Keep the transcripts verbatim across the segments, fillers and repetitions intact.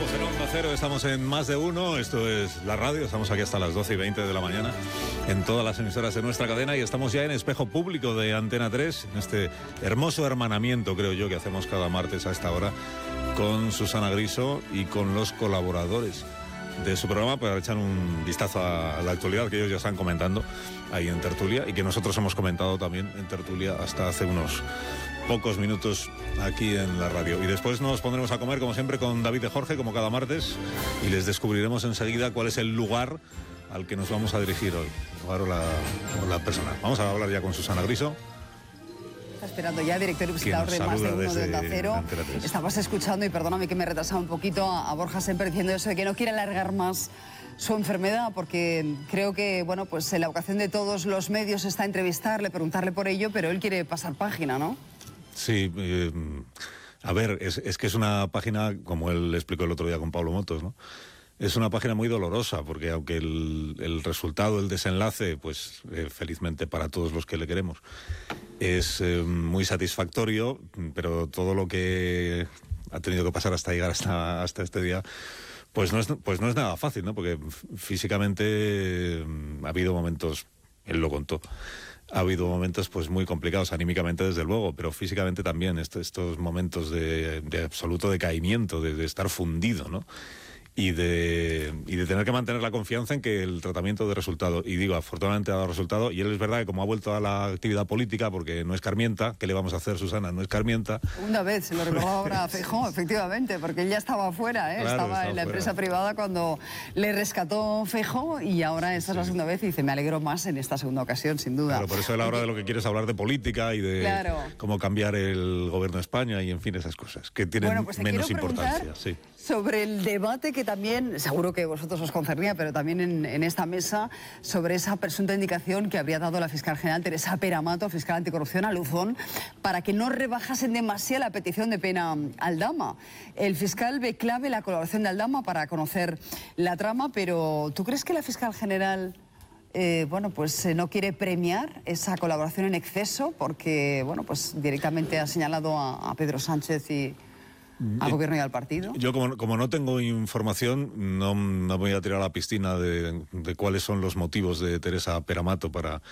Estamos en Onda Cero, estamos en Más de Uno, esto es la radio, estamos aquí hasta las doce y veinte de la mañana en todas las emisoras de nuestra cadena y estamos ya en Espejo Público de Antena tres, en este hermoso hermanamiento, creo yo, que hacemos cada martes a esta hora con Susana Griso y con los colaboradores de su programa para echar un vistazo a la actualidad que ellos ya están comentando ahí en tertulia y que nosotros hemos comentado también en tertulia hasta hace unos pocos minutos aquí en la radio. Y después nos pondremos a comer, como siempre, con David de Jorge, como cada martes, y les descubriremos enseguida cuál es el lugar al que nos vamos a dirigir hoy, el lugar o la, o la persona. Vamos a hablar ya con Susana Griso. Está esperando ya, director y presentador de Más de Uno de Onda Cero. Estabas escuchando, y perdóname que me he retrasado un poquito, a, a Borja Semper diciendo eso de que no quiere alargar más su enfermedad, porque creo que, bueno, pues la vocación de todos los medios está entrevistarle, preguntarle por ello, pero él quiere pasar página, ¿no? Sí, eh, a ver, es, es que es una página, como él explicó el otro día con Pablo Motos, ¿no? Es una página muy dolorosa, porque aunque el, el resultado, el desenlace, pues eh, felizmente para todos los que le queremos, es eh, muy satisfactorio, pero todo lo que ha tenido que pasar hasta llegar hasta, hasta este día, pues no, es, pues no es nada fácil, ¿no? Porque físicamente eh, ha habido momentos, él lo contó, ha habido momentos pues muy complicados, anímicamente desde luego, pero físicamente también, estos, estos momentos de, de absoluto decaimiento, de, de estar fundido, ¿no? Y de, y de tener que mantener la confianza en que el tratamiento dé resultado. Y digo, afortunadamente ha dado resultado. Y él es verdad que como ha vuelto a la actividad política, porque no es ¿qué le vamos a hacer, Susana? No es Carmienta. Segunda vez, se lo recordaba ahora a Feijóo, efectivamente, porque él ya estaba afuera, ¿eh? Claro, estaba, estaba en la fuera. empresa privada cuando le rescató Feijóo, y ahora esta sí. es la segunda vez y dice, me alegro más en esta segunda ocasión, sin duda. Claro, por eso él ahora de lo que quiere es hablar de política y de claro. cómo cambiar el gobierno de España y, en fin, esas cosas, que tienen bueno, pues menos importancia. Sí. Sobre el debate que también, seguro que a vosotros os concernía, pero también en, en esta mesa, sobre esa presunta indicación que habría dado la fiscal general Teresa Peramato, fiscal anticorrupción, a Luzón, para que no rebajasen demasiado la petición de pena a Aldama. El fiscal ve clave la colaboración de Aldama para conocer la trama, pero ¿tú crees que la fiscal general eh, bueno, pues eh, no quiere premiar esa colaboración en exceso? Porque, bueno, pues directamente ha señalado a, a Pedro Sánchez y al gobierno y al partido. Yo, como, como no tengo información, no, no voy a tirar a la piscina de, de cuáles son los motivos de Teresa Peramato para...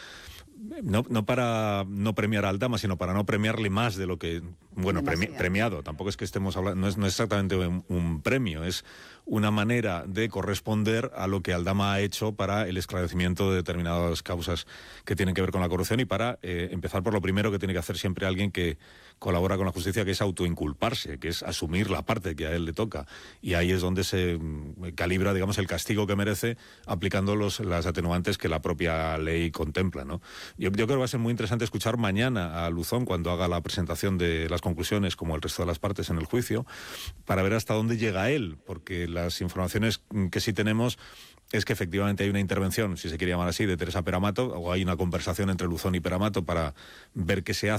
No, no para no premiar a Aldama, sino para no premiarle más de lo que... Bueno, premi, premiado, tampoco es que estemos hablando... No es, no es exactamente un, un premio, es una manera de corresponder a lo que Aldama ha hecho para el esclarecimiento de determinadas causas que tienen que ver con la corrupción y para eh, empezar por lo primero que tiene que hacer siempre alguien que colabora con la justicia, que es autoinculparse, que es asumir la parte que a él le toca. Y ahí es donde se calibra, digamos, el castigo que merece aplicando los, las atenuantes que la propia ley contempla, ¿no? Yo, yo creo que va a ser muy interesante escuchar mañana a Luzón cuando haga la presentación de las conclusiones, como el resto de las partes en el juicio, para ver hasta dónde llega él, porque las informaciones que sí tenemos es que efectivamente hay una intervención, si se quiere llamar así, de Teresa Peramato, o hay una conversación entre Luzón y Peramato para ver qué se hace